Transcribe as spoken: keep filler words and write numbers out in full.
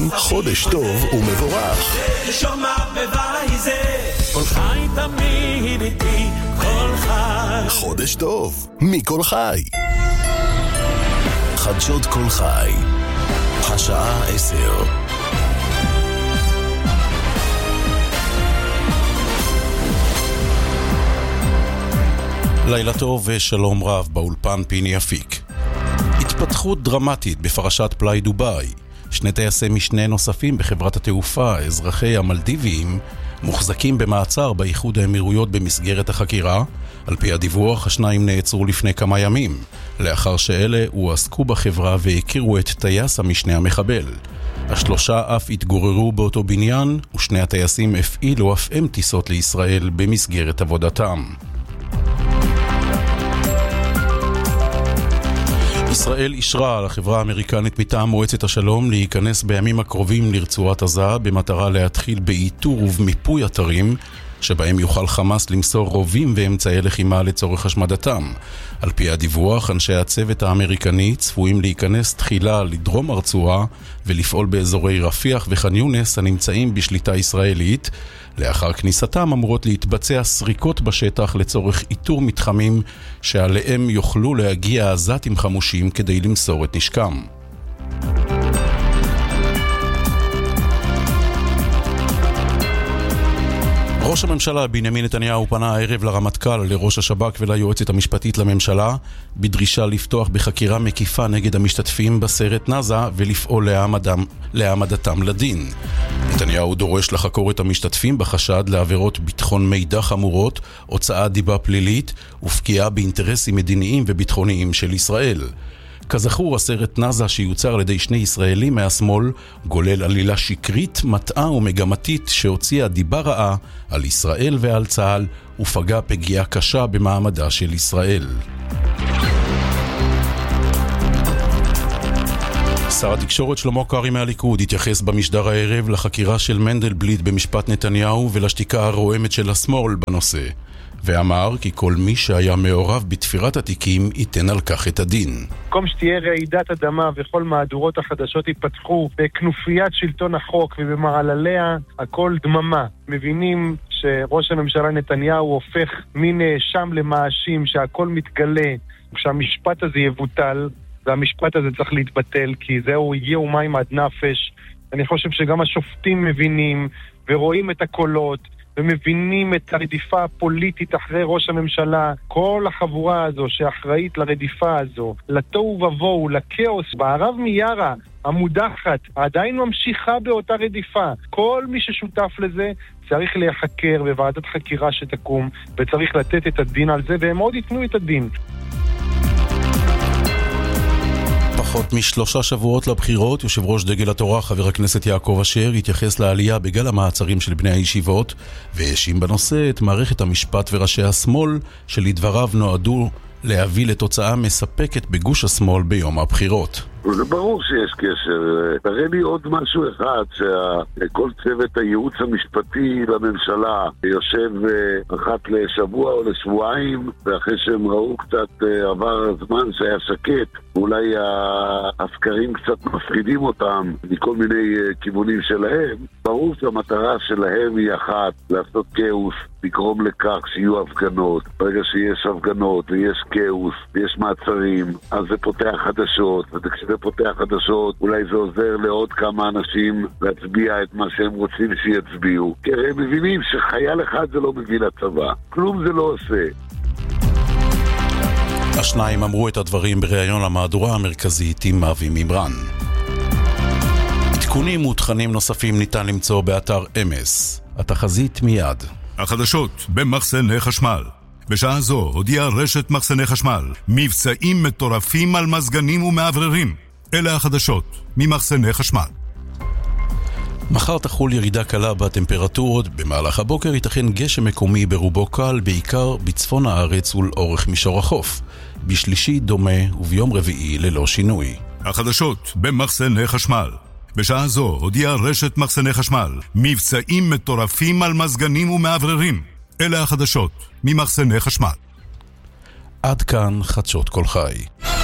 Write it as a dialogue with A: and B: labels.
A: חודש טוב ומבורך.
B: שומע בבית זה, כל חי תמיד איתי, כל חי.
A: חודש טוב, מכל חי. חדשות כל חי, השעה עשר.
C: לילה טוב ושלום רב, באולפן פיני אפיק. התפתחות דרמטית בפרשת פלאי דובאי. שני טייסי משנה נוספים בחברת התעופה, אזרחי המלדיביים, מוחזקים במעצר באיחוד האמירויות במסגרת החקירה. על פי הדיווח, השניים נעצרו לפני כמה ימים, לאחר שאלה הועסקו בחברה והכירו את טייס המשנה המחבל. השלושה אף התגוררו באותו בניין, ושני הטייסים הפעילו אף הם טיסות לישראל במסגרת עבודתם. ישראל אישרה על החברה האמריקנית מטעם מועצת השלום להיכנס בימים הקרובים לרצועת עזה במטרה להתחיל באיתור ובמיפוי אתרים שבהם יוכל חמאס למסור רובים ואמצעי לחימה לצורך השמדתם. על פי הדיווח, אנשי הצוות האמריקני צפויים להיכנס תחילה לדרום הרצועה ולפעול באזורי רפיח וח'אן יונס הנמצאים בשליטה ישראלית. לאחר כניסתם אמורות להתבצע סריקות בשטח לצורך איתור מתחמים שעליהם יוכלו להגיע עזתים חמושים כדי למסור את נשקם. ראש הממשלה בנימין נתניהו פנה הערב לרמטכ"ל, לראש השב"כ וליועצת המשפטית לממשלה בדרישה לפתוח בחקירה מקיפה נגד המשתתפים בסרט נאזה ולפעול להעמדם, להעמדתם לדין. נתניהו דורש לחקור את המשתתפים בחשד לעבירות ביטחון מידע חמורות, הוצאת דיבה פלילית ופגיעה באינטרסים מדיניים וביטחוניים של ישראל. כזכור, הסרט נאזה שיוצר על ידי שני ישראלים מהשמאל גולל עלילה שקרית, מטעה ומגמתית שהוציאה דיבה רעה על ישראל ועל צה"ל ופגע פגיעה קשה במעמדה של ישראל. שר התקשורת שלמה קרעי מהליכוד התייחס במשדר הערב לחקירה של מנדלבליט במשפט נתניהו ולשתיקה הרועמת של השמאל בנושא, ואמר כי כל מי שהיה מעורב בתפירת התיקים ייתן על כך את הדין.
D: במקום שתהיה רעידת אדמה וכל מהדורות החדשות ייפתחו בכנופיית שלטון החוק ובמעלליה, הכל דממה. מבינים שראש הממשלה נתניהו הופך מנאשם למאשים, שהכל מתגלה, שהמשפט הזה יבוטל, והמשפט הזה צריך להתבטל, כי זהו, הגיעו מים עד נפש. אני חושב שגם השופטים מבינים ורואים את הקולות, ומבינים את הרדיפה הפוליטית אחרי ראש הממשלה. כל החבורה הזו שאחראית לרדיפה הזו, לתוהו ובוהו, לקאוס, בערב מיארה המודחת, עדיין ממשיכה באותה רדיפה. כל מי ששותף לזה צריך להיחקר בוועדת חקירה שתקום, וצריך לתת את הדין על זה, והם עוד ייתנו את הדין.
C: פחות משלושה שבועות לבחירות, יושב ראש דגל התורה חבר הכנסת יעקב אשר התייחס לעלייה בגל המעצרים של בני הישיבות והאשים בנושא את מערכת המשפט וראשי השמאל שלדבריו נועדו להביא לתוצאה מספקת בגוש השמאל ביום הבחירות.
E: זה ברור שיש קשר. תראה לי עוד משהו אחד, שכל צוות הייעוץ המשפטי לממשלה יושב אחת לשבוע או לשבועיים, ואחרי שהם ראו קצת עבר הזמן שהיה שקט, אולי הסקרים קצת מפחידים אותם מכל מיני כיוונים שלהם. ברור שהמטרה שלהם היא אחת, לעשות כאוס, לגרום לכך שיהיו הפגנות. ברגע שיש הפגנות ויש כאוס ויש מעצרים, אז זה פותח חדשות, וכשזה פותח חדשות אולי זה עוזר לעוד כמה אנשים להצביע את מה שהם רוצים שיצביעו, כי הם מבינים שחייל אחד זה לא מביא לצבא, כלום זה לא עושה.
C: השניים אמרו את הדברים בריאיון למהדורה המרכזית עם אבי מימרן. עדכונים ותכנים נוספים ניתן למצוא באתר אמס. התחזית מיד.
F: החדשות במחסני חשמל. בשעה זו הודיעה רשת מחסני חשמל מבצעים מטורפים על מזגנים ומעבררים. אלה החדשות ממחסני חשמל.
C: מחר תחול ירידה קלה בטמפרטורות. במהלך הבוקר ייתכן גשם מקומי ברובו קל, בעיקר בצפון הארץ ולאורך מישור החוף. בשלישי דומה וביום רביעי ללא שינוי.
F: החדשות במחסני חשמל. בשעה זו הודיעה רשת מחסני חשמל מבצעים מטורפים על מזגנים ומעבררים. אלה החדשות ממחסני חשמל.
C: עד כאן חדשות כל חי.